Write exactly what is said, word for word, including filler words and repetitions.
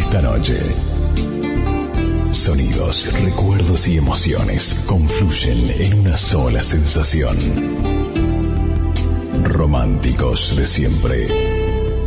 esta noche. Sonidos, recuerdos y emociones confluyen en una sola sensación. Románticos de siempre.